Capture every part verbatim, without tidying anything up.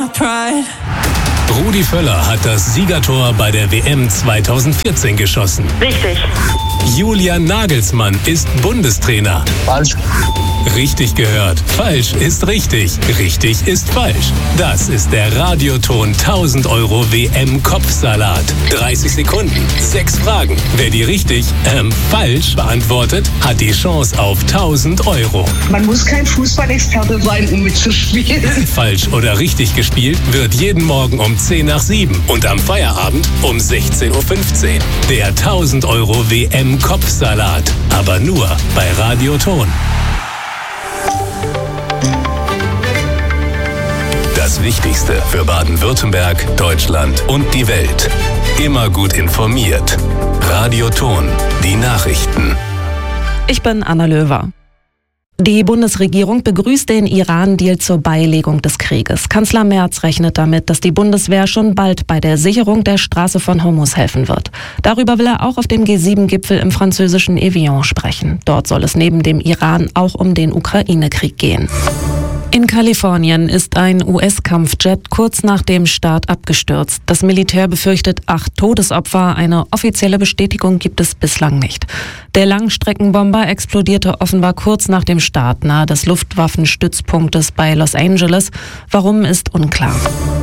pride. Rudi Völler hat das Siegertor bei der W M zweitausendvierzehn geschossen. Richtig. Julian Nagelsmann ist Bundestrainer. Falsch. Richtig gehört. Falsch ist richtig. Richtig ist falsch. Das ist der Radioton tausend Euro W M-Kopfsalat. dreißig Sekunden, sechs Fragen. Wer die richtig, ähm, falsch beantwortet, hat die Chance auf tausend Euro. Man muss kein Fußballexperte sein, um mitzuspielen. Falsch oder richtig gespielt wird jeden Morgen um zehn nach sieben und am Feierabend um sechzehn Uhr fünfzehn. Der tausend Euro W M-Kopfsalat. Aber nur bei Radioton. Das Wichtigste für Baden-Württemberg, Deutschland und die Welt. Immer gut informiert. Radioton, die Nachrichten. Ich bin Anna Löwer. Die Bundesregierung begrüßt den Iran-Deal zur Beilegung des Krieges. Kanzler Merz rechnet damit, dass die Bundeswehr schon bald bei der Sicherung der Straße von Hormuz helfen wird. Darüber will er auch auf dem G sieben Gipfel im französischen Evian sprechen. Dort soll es neben dem Iran auch um den Ukraine-Krieg gehen. In Kalifornien ist ein U S-Kampfjet kurz nach dem Start abgestürzt. Das Militär befürchtet acht Todesopfer. Eine offizielle Bestätigung gibt es bislang nicht. Der Langstreckenbomber explodierte offenbar kurz nach dem Start nahe des Luftwaffenstützpunktes bei Los Angeles. Warum, ist unklar.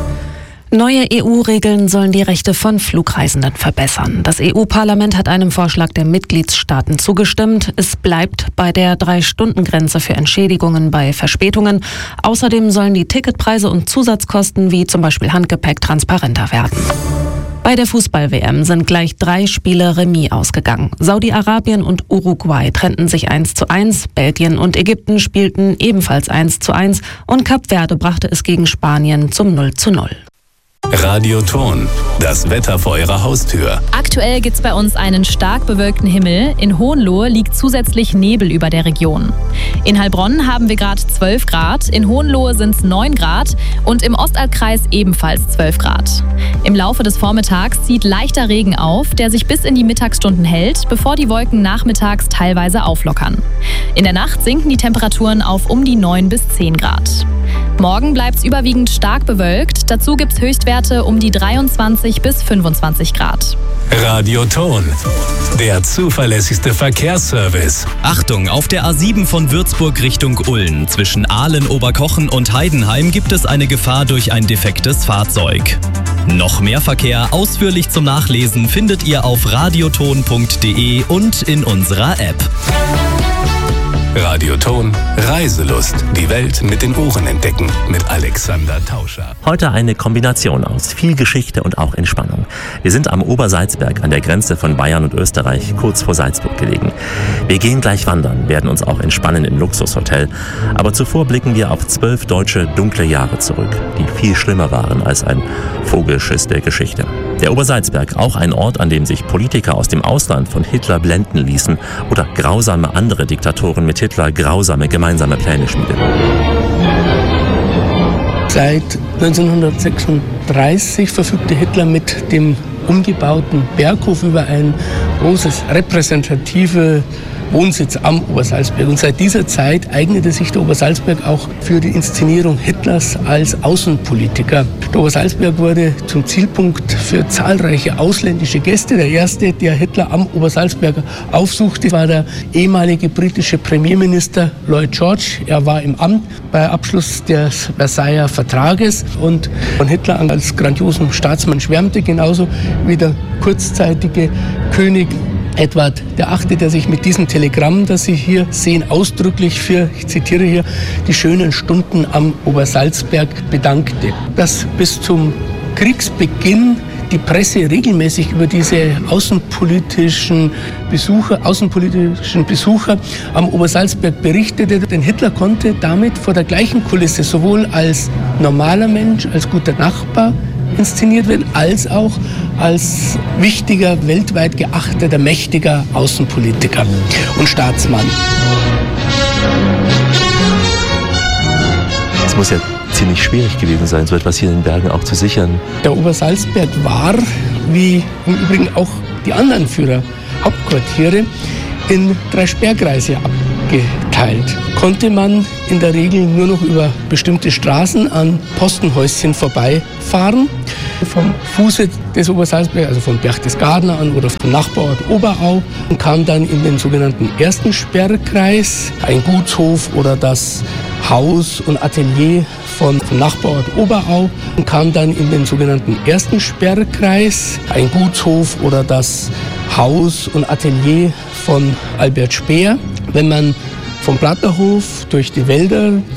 Neue E U-Regeln sollen die Rechte von Flugreisenden verbessern. Das E U-Parlament hat einem Vorschlag der Mitgliedstaaten zugestimmt. Es bleibt bei der Drei-Stunden-Grenze für Entschädigungen bei Verspätungen. Außerdem sollen die Ticketpreise und Zusatzkosten wie zum Beispiel Handgepäck transparenter werden. Bei der Fußball-W M sind gleich drei Spiele Remis ausgegangen. Saudi-Arabien und Uruguay trennten sich eins zu eins, Belgien und Ägypten spielten ebenfalls eins zu eins und Kap Verde brachte es gegen Spanien zum null zu null. Radioton, das Wetter vor Ihrer Haustür. Aktuell gibt's bei uns einen stark bewölkten Himmel. In Hohenlohe liegt zusätzlich Nebel über der Region. In Heilbronn haben wir gerade zwölf Grad, in Hohenlohe sind es neun Grad und im Ostalbkreis ebenfalls zwölf Grad. Im Laufe des Vormittags zieht leichter Regen auf, der sich bis in die Mittagsstunden hält, bevor die Wolken nachmittags teilweise auflockern. In der Nacht sinken die Temperaturen auf um die neun bis zehn Grad. Morgen bleibt es überwiegend stark bewölkt. Dazu gibt es Höchstwerte um die dreiundzwanzig bis fünfundzwanzig Grad. Radioton, der zuverlässigste Verkehrsservice. Achtung, auf der A sieben von Würzburg Richtung Ulm. Zwischen Ahlen, Oberkochen und Heidenheim gibt es eine Gefahr durch ein defektes Fahrzeug. Noch mehr Verkehr ausführlich zum Nachlesen findet ihr auf radioton punkt de und in unserer App. Radioton, Reiselust. Die Welt mit den Ohren entdecken. Mit Alexander Tauscher. Heute eine Kombination aus viel Geschichte und auch Entspannung. Wir sind am Obersalzberg an der Grenze von Bayern und Österreich, kurz vor Salzburg gelegen. Wir gehen gleich wandern, werden uns auch entspannen im Luxushotel. Aber zuvor blicken wir auf zwölf deutsche dunkle Jahre zurück, die viel schlimmer waren als ein Vogelschiss der Geschichte. Der Obersalzberg, auch ein Ort, an dem sich Politiker aus dem Ausland von Hitler blenden ließen oder grausame andere Diktatoren mit Hitler grausame gemeinsame Pläne schmiedeten. Seit neunzehnhundertsechsunddreißig verfügte Hitler mit dem umgebauten Berghof über ein großes repräsentative Wohnsitz am Obersalzberg. Und seit dieser Zeit eignete sich der Obersalzberg auch für die Inszenierung Hitlers als Außenpolitiker. Der Obersalzberg wurde zum Zielpunkt für zahlreiche ausländische Gäste. Der erste, der Hitler am Obersalzberg aufsuchte, war der ehemalige britische Premierminister Lloyd George. Er war im Amt bei Abschluss des Versailler Vertrages und von Hitler als grandiosen Staatsmann schwärmte, genauso wie der kurzzeitige König Edward der Achte, der sich mit diesem Telegramm, das Sie hier sehen, ausdrücklich für, ich zitiere hier, die schönen Stunden am Obersalzberg bedankte. Dass bis zum Kriegsbeginn die Presse regelmäßig über diese außenpolitischen Besucher, außenpolitischen Besucher am Obersalzberg berichtete, denn Hitler konnte damit vor der gleichen Kulisse sowohl als normaler Mensch, als guter Nachbar inszeniert werden, als auch als wichtiger, weltweit geachteter, mächtiger Außenpolitiker und Staatsmann. Es muss ja ziemlich schwierig gewesen sein, so etwas hier in den Bergen auch zu sichern. Der Obersalzberg war, wie im Übrigen auch die anderen Führer, Hauptquartiere, in drei Sperrkreise abgeteilt. verteilt, konnte man in der Regel nur noch über bestimmte Straßen an Postenhäuschen vorbeifahren. Vom Fuße des Obersalzberg, also von Berchtesgaden an oder vom Nachbarort Oberau, und kam dann in den sogenannten ersten Sperrkreis, ein Gutshof oder das Haus und Atelier von vom Nachbarort Oberau, und kam dann in den sogenannten ersten Sperrkreis, ein Gutshof oder das Haus und Atelier von Albert Speer. Wenn man vom Platterhof durch die Wälder